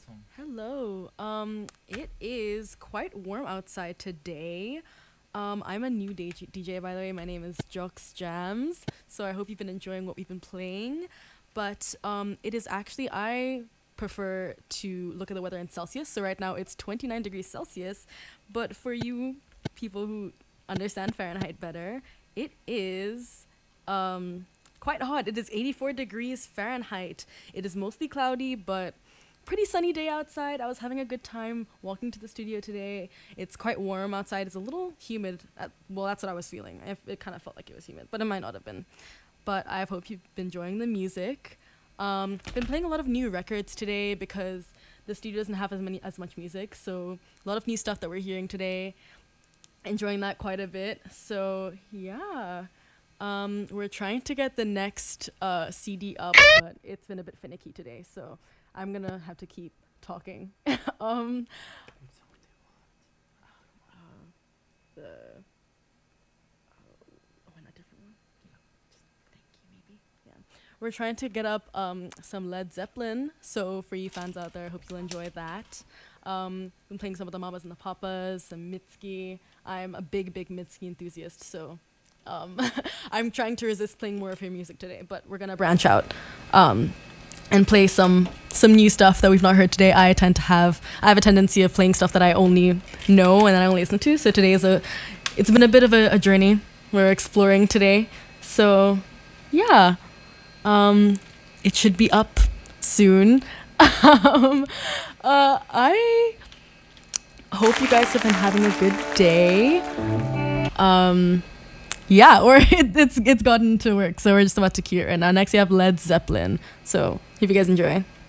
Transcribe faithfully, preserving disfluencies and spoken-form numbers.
Hello. Um, it is quite warm outside today. Um, I'm a new D J, D J, by the way. My name is Jux Jams. So I hope you've been enjoying what we've been playing. But um, it is actually, I prefer to look at the weather in Celsius. So right now it's twenty-nine degrees Celsius. But for you people who understand Fahrenheit better, it is um, quite hot. It is eighty-four degrees Fahrenheit. It is mostly cloudy, but pretty sunny day outside. I was having a good time walking to the studio today. It's quite warm outside. It's a little humid. At, well, that's what I was feeling. I, it kind of felt like it was humid, but it might not have been. But I hope you've been enjoying the music. Um, I've been playing a lot of new records today because the studio doesn't have as many as much music. So a lot of new stuff that we're hearing today. Enjoying that quite a bit. So yeah. Um, we're trying to get the next uh, C D up, but it's been a bit finicky today. So I'm gonna have to keep talking. um, uh, the oh, and a different one. Just thank you, maybe. Yeah, we're trying to get up um some Led Zeppelin. So for you fans out there, I hope you'll enjoy that. Um, been playing some of the Mamas and the Papas, some Mitski. I'm a big, big Mitski enthusiast, so um, I'm trying to resist playing more of her music today. But we're gonna branch out. Um, and play some some new stuff that we've not heard today. I tend to have I have a tendency of playing stuff that I only know and I only listen to. So today is a it's been a bit of a, a journey. We're exploring today. So yeah. Um it should be up soon. um uh I hope you guys have been having a good day. Um Yeah, or it, it's it's gotten to work, so we're just about to cue it right now. Next, we have Led Zeppelin. So, hope you guys enjoy.